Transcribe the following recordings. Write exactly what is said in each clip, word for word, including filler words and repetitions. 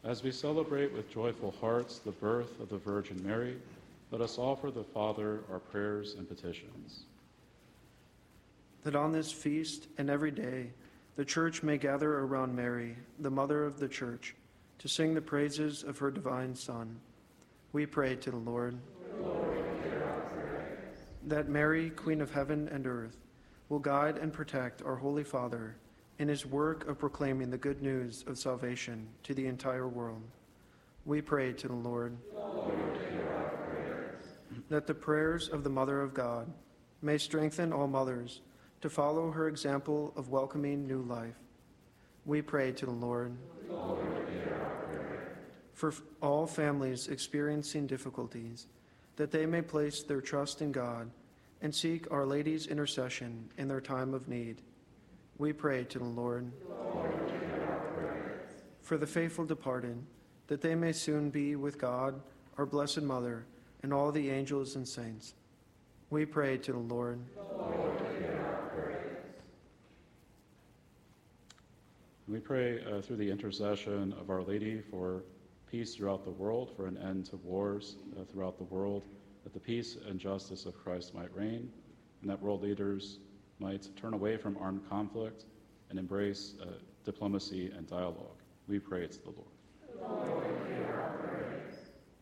As we celebrate with joyful hearts the birth of the Virgin Mary, let us offer the Father our prayers and petitions. That on this feast and every day, the Church may gather around Mary, the Mother of the Church, to sing the praises of her divine Son. We pray to the Lord. Lord, hear our prayers. That Mary, Queen of heaven and earth, will guide and protect our Holy Father in his work of proclaiming the good news of salvation to the entire world. We pray to the Lord. Lord, hear our prayers. That the prayers of the Mother of God may strengthen all mothers to follow her example of welcoming new life. We pray to the Lord. Lord, hear our prayers. For all families experiencing difficulties, that they may place their trust in God and seek Our Lady's intercession in their time of need. We pray to the Lord. Lord, hear our prayers. For the faithful departed, that they may soon be with God, our Blessed Mother, and all the angels and saints. We pray to the Lord. Lord, hear our prayers. We pray uh, through the intercession of Our Lady for peace throughout the world, for an end to wars uh, throughout the world, that the peace and justice of Christ might reign, and that world leaders might turn away from armed conflict and embrace uh, diplomacy and dialogue. We pray to the Lord. Lord, hear our prayers.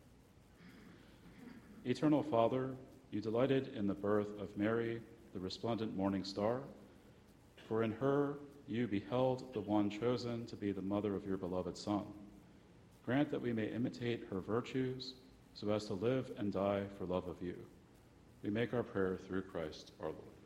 Eternal Father, you delighted in the birth of Mary, the resplendent morning star, for in her you beheld the one chosen to be the mother of your beloved Son. Grant that we may imitate her virtues so as to live and die for love of you. We make our prayer through Christ our Lord.